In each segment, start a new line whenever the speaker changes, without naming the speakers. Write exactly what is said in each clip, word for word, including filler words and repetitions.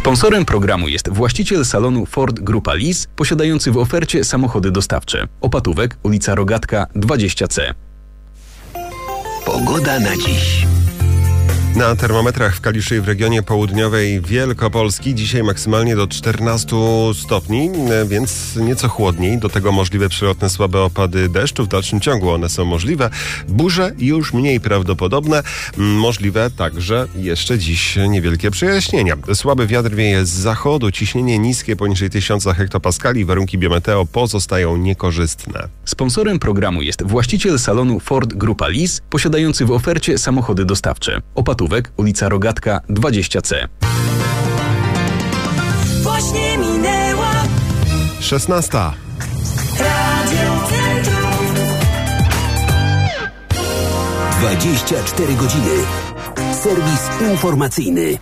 Sponsorem programu jest właściciel salonu Ford Grupa Lis, posiadający w ofercie samochody dostawcze. Opatówek, ulica Rogatka dwadzieścia C.
Pogoda na dziś. Na termometrach w Kaliszu i w regionie południowej Wielkopolski dzisiaj maksymalnie do czternastu stopni, więc nieco chłodniej. Do tego możliwe przelotne słabe opady deszczu. W dalszym ciągu one są możliwe. Burze już mniej prawdopodobne. Możliwe także jeszcze dziś niewielkie przejaśnienia. Słaby wiatr wieje z zachodu. Ciśnienie niskie poniżej tysiąc hektopaskali. Warunki biometeo pozostają niekorzystne.
Sponsorem programu jest właściciel salonu Ford Grupa Lis, posiadający w ofercie samochody dostawcze. Opatówek, ulica Rogatka dwadzieścia C.
Właśnie minęła
szesnasta.
Radio Centrum.
dwadzieścia cztery godziny. Serwis informacyjny.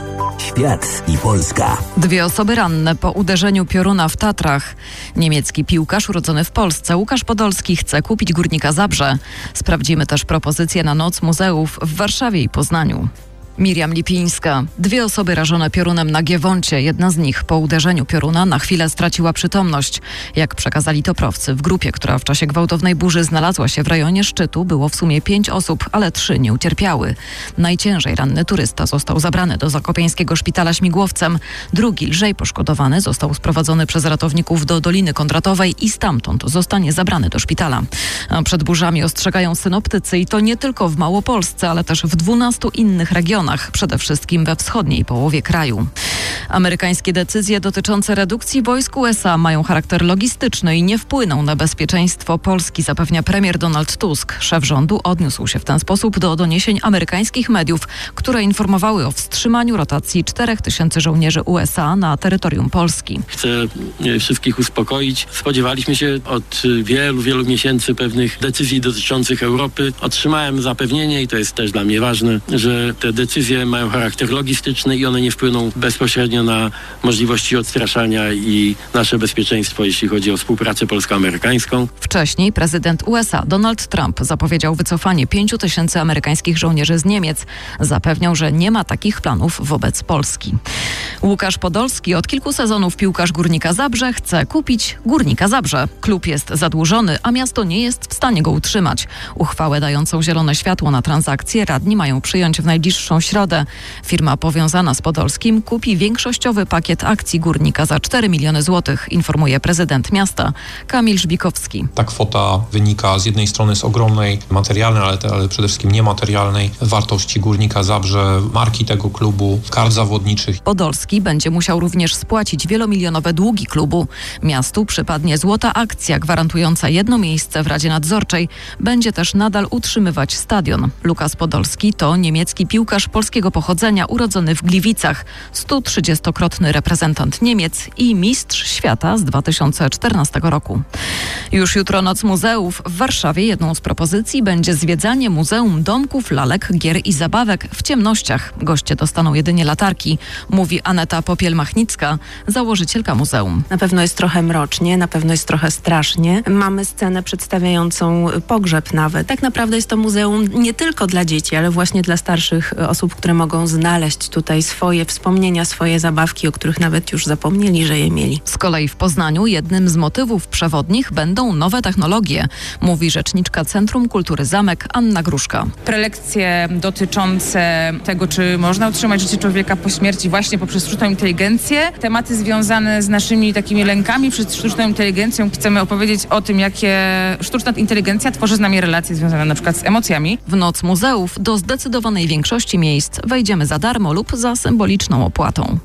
Świat i Polska.
Dwie osoby ranne po uderzeniu pioruna w Tatrach. Niemiecki piłkarz urodzony w Polsce Łukasz Podolski chce kupić Górnika Zabrze. Sprawdzimy też propozycje na Noc Muzeów w Warszawie i Poznaniu. Miriam Lipińska. Dwie osoby rażone piorunem na Giewoncie. Jedna z nich po uderzeniu pioruna na chwilę straciła przytomność. Jak przekazali toprowcy, w grupie, która w czasie gwałtownej burzy znalazła się w rejonie szczytu, było w sumie pięć osób, ale trzy nie ucierpiały. Najciężej ranny turysta został zabrany do zakopiańskiego szpitala śmigłowcem. Drugi, lżej poszkodowany, został sprowadzony przez ratowników do Doliny Kondratowej i stamtąd zostanie zabrany do szpitala. A przed burzami ostrzegają synoptycy i to nie tylko w Małopolsce, ale też w dwunastu innych regionach. Przede wszystkim we wschodniej połowie kraju. Amerykańskie decyzje dotyczące redukcji wojsk U S A mają charakter logistyczny i nie wpłyną na bezpieczeństwo Polski, zapewnia premier Donald Tusk. Szef rządu odniósł się w ten sposób do doniesień amerykańskich mediów, które informowały o wstrzymaniu rotacji czterech tysięcy żołnierzy U S A na terytorium Polski.
Chcę wszystkich uspokoić. Spodziewaliśmy się od wielu, wielu miesięcy pewnych decyzji dotyczących Europy. Otrzymałem zapewnienie i to jest też dla mnie ważne, że te decyzje Decyzje mają charakter logistyczny i one nie wpłyną bezpośrednio na możliwości odstraszania i nasze bezpieczeństwo, jeśli chodzi o współpracę polsko-amerykańską.
Wcześniej prezydent U S A Donald Trump zapowiedział wycofanie pięciu tysięcy amerykańskich żołnierzy z Niemiec. Zapewniał, że nie ma takich planów wobec Polski. Łukasz Podolski, od kilku sezonów piłkarz Górnika Zabrze, chce kupić Górnika Zabrze. Klub jest zadłużony, a miasto nie jest w stanie go utrzymać. Uchwałę dającą zielone światło na transakcję radni mają przyjąć w najbliższą środę. Firma powiązana z Podolskim kupi większościowy pakiet akcji Górnika za cztery miliony złotych, informuje prezydent miasta Kamil Żbikowski.
Ta kwota wynika z jednej strony z ogromnej materialnej, ale, te, ale przede wszystkim niematerialnej wartości Górnika Zabrze, marki tego klubu, kart zawodniczych.
Podolski będzie musiał również spłacić wielomilionowe długi klubu. Miastu przypadnie złota akcja gwarantująca jedno miejsce w Radzie Nadzorczej. Będzie też nadal utrzymywać stadion. Lukas Podolski to niemiecki piłkarz polskiego pochodzenia, urodzony w Gliwicach, sto trzydziestokrotny reprezentant Niemiec i mistrz świata z dwa tysiące czternastego roku. Już jutro Noc Muzeów. W Warszawie jedną z propozycji będzie zwiedzanie Muzeum Domków, Lalek, Gier i Zabawek w ciemnościach. Goście dostaną jedynie latarki, mówi Aneta Popiel-Machnicka, założycielka muzeum.
Na pewno jest trochę mrocznie, na pewno jest trochę strasznie. Mamy scenę przedstawiającą pogrzeb nawet. Tak naprawdę jest to muzeum nie tylko dla dzieci, ale właśnie dla starszych osób, które mogą znaleźć tutaj swoje wspomnienia, swoje zabawki, o których nawet już zapomnieli, że je mieli.
Z kolei w Poznaniu jednym z motywów przewodnich będą nowe technologie, mówi rzeczniczka Centrum Kultury Zamek Anna Gruszka.
Prelekcje dotyczące tego, czy można utrzymać życie człowieka po śmierci właśnie poprzez sztuczną inteligencję. Tematy związane z naszymi takimi lękami przed sztuczną inteligencją. Chcemy opowiedzieć o tym, jakie sztuczna inteligencja tworzy z nami relacje związane na przykład z emocjami.
W Noc Muzeów do zdecydowanej większości miejsc wejdziemy za darmo lub za symboliczną opłatą.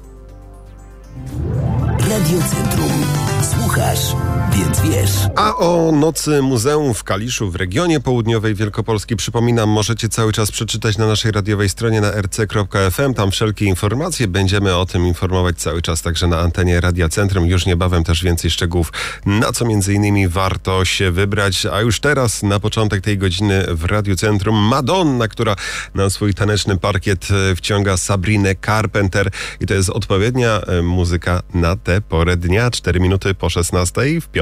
Radio Centrum. Słuchasz, więc wiesz.
A o Nocy Muzeum w Kaliszu w regionie południowej Wielkopolski, przypominam, możecie cały czas przeczytać na naszej radiowej stronie na r c kropka f m. Tam wszelkie informacje. Będziemy o tym informować cały czas także na antenie Radia Centrum. Już niebawem też więcej szczegółów, na co między innymi warto się wybrać. A już teraz, na początek tej godziny w Radiu Centrum, Madonna, która na swój taneczny parkiet wciąga Sabrinę Carpenter. I to jest odpowiednia muzyka na tę porę dnia. cztery minuty po szesnastej w piątek.